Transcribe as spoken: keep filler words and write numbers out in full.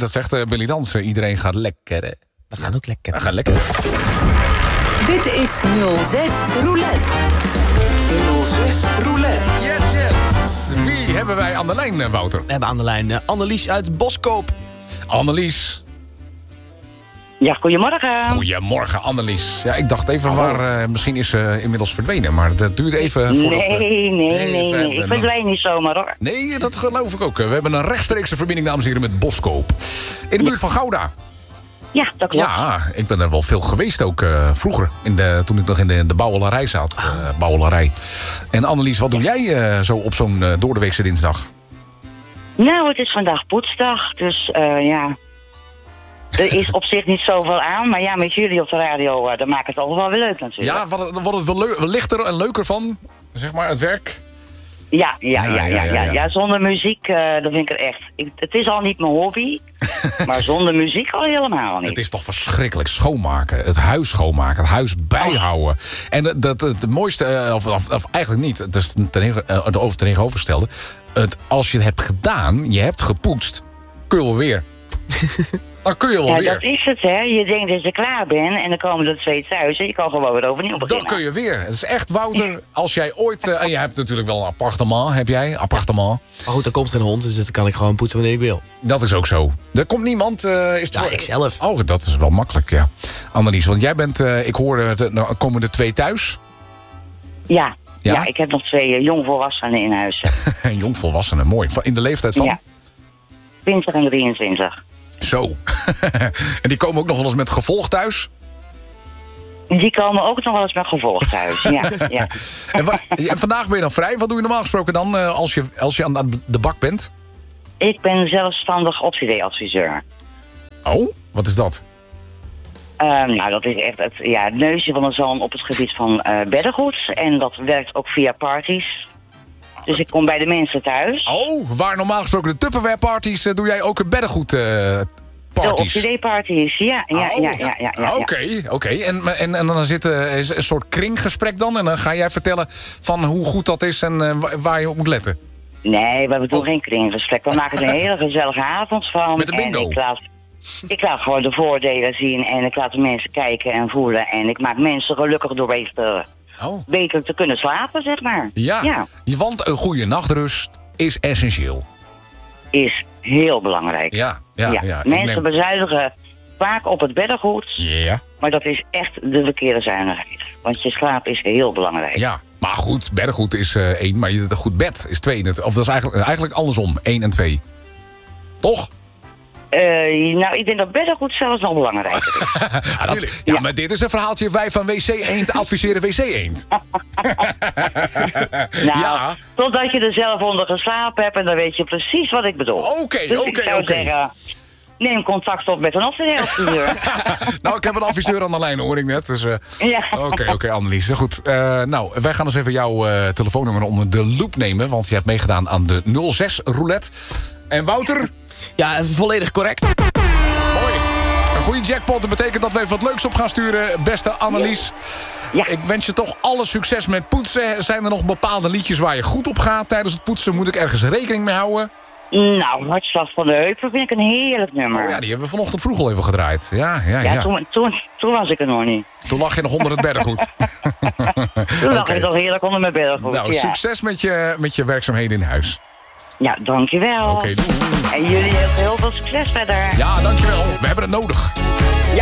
dat zegt uh, Billy Dans. Uh, iedereen gaat lekker. Hè? We gaan ook lekker. We gaan lekker. Dit is nul zes Roulette. nul zes Roulette. Yes, yes. Wie hebben wij aan de lijn, uh, Wouter? We hebben aan de lijn uh, Annelies uit Boskoop. Annelies. Ja, goedemorgen. Goedemorgen, Annelies. Ja, ik dacht even waar... Uh, misschien is ze uh, inmiddels verdwenen, maar dat duurt even voordat... Nee, nee, nee, nee. nee. Ik verdwijn niet zomaar, hoor. Nee, dat geloof ik ook. We hebben een rechtstreekse verbinding, dames en heren, met Boskoop. In de buurt van Gouda. Ja, dat klopt. Ja, ik ben er wel veel geweest ook uh, vroeger. In de, toen ik nog in de, de bouwelarij zat. Uh, bouwelarij. En Annelies, wat doe jij uh, zo op zo'n uh, doordeweekse dinsdag? Nou, het is vandaag poetsdag, dus uh, ja... Er is op zich niet zoveel aan, maar ja, met jullie op de radio, uh, dan maakt het altijd wel weer leuk natuurlijk. Ja, wat, wordt het wel, leu- wel lichter en leuker van, zeg maar, het werk? Ja, ja, ja, ja, ja, ja, ja. ja zonder muziek, uh, dat vind ik er echt... Ik, het is al niet mijn hobby, maar zonder muziek al helemaal niet. Het is toch verschrikkelijk schoonmaken, het huis schoonmaken, het huis bijhouden. Oh. En dat, dat, het mooiste, uh, of, of, of eigenlijk niet, het is ten, uh, het over tegenovergestelde. Het, als je het hebt gedaan, je hebt gepoetst, kun je wel weer... Dan kun je wel ja, weer. Dat is het, hè. Je denkt dat je klaar bent en dan komen er twee thuis en je kan gewoon weer overnieuw beginnen. Dan kun je weer. Het is echt, Wouter, als jij ooit... Uh, en je hebt natuurlijk wel een appartement, heb jij? Appartement. Maar goed, er komt geen hond, dus dat kan ik gewoon poetsen wanneer ik wil. Dat is ook zo. Er komt niemand... Uh, is ja, wel... ikzelf. Oh, dat is wel makkelijk, ja. Annelies, want jij bent... Uh, ik hoorde, uh, nou, komen er twee thuis? Ja. Ja, ja ik heb nog twee uh, jongvolwassenen in huis. Jongvolwassenen, mooi. In de leeftijd van? Ja. twintig en drieëntwintig. Zo. En die komen ook nog wel eens met gevolg thuis? Die komen ook nog wel eens met gevolg thuis, ja. ja. En, wa- en vandaag ben je dan vrij. Wat doe je normaal gesproken dan uh, als je, als je aan de bak bent? Ik ben zelfstandig optieadviseur. Oh, wat is dat? Uh, nou, dat is echt het, ja, het neusje van de zalm op het gebied van uh, beddengoed. En dat werkt ook via parties. Dus ik kom bij de mensen thuis. Oh, waar normaal gesproken de Tupperware parties, uh, doe jij ook beddengoed uh, parties? De parties, ja. ja, oh, ja, ja, ja, ja, Oké, okay, oké. Okay. En, en, en dan zit er een soort kringgesprek dan. En dan ga jij vertellen van hoe goed dat is en uh, waar je op moet letten. Nee, we doen oh. geen kringgesprek. We maken er een hele gezellige avond van. Met een bingo. En ik laat, ik laat gewoon de voordelen zien en ik laat de mensen kijken en voelen. En ik maak mensen gelukkig door beter, oh. beter te kunnen slapen, zeg maar. Ja, ja, want een goede nachtrust is essentieel. Is heel belangrijk. Ja, ja, ja. ja. Mensen neem... bezuinigen vaak op het beddengoed. Ja. Maar dat is echt de verkeerde zuinigheid. Want je slaap is heel belangrijk. Ja, maar goed, beddengoed is uh, één, maar een goed bed is twee. Of dat is eigenlijk, eigenlijk andersom, één en twee. Toch? Uh, nou, ik denk dat beddengoed zelfs nog belangrijker is. ja, dat, ja, ja, maar dit is een verhaaltje. Wij van W C Eend adviseren W C Eend. nou, ja. Totdat je er zelf onder geslapen hebt en dan weet je precies wat ik bedoel. Oké, okay, dus oké, ik zou oké. zeggen, neem contact op met een adviseur. nou, ik heb een adviseur aan de lijn, hoor ik net. Dus, uh, ja. Oké, okay, oké, okay, Annelies. Goed. Uh, nou, wij gaan eens even jouw uh, telefoonnummer onder de loep nemen. Want je hebt meegedaan aan de nul zes roulette. En Wouter... Ja, volledig correct. Mooi. Een goede jackpot. Dat betekent dat we even wat leuks op gaan sturen. Beste Annelies. Ja. Ik wens je toch alle succes met poetsen. Zijn er nog bepaalde liedjes waar je goed op gaat tijdens het poetsen? Moet ik ergens rekening mee houden? Nou, Hartslag van de Heupen vind ik een heerlijk nummer. Oh ja, die hebben we vanochtend vroeg al even gedraaid. Ja, ja, ja. ja toen, toen, toen was ik er nog niet. Toen lag je nog onder het beddengoed. toen lag okay. ik nog heerlijk onder mijn beddengoed, Nou, ja. Succes met je, met je werkzaamheden in huis. Ja, dankjewel. Oké, okay, en jullie hebben heel veel succes verder. Ja, dankjewel. We hebben het nodig.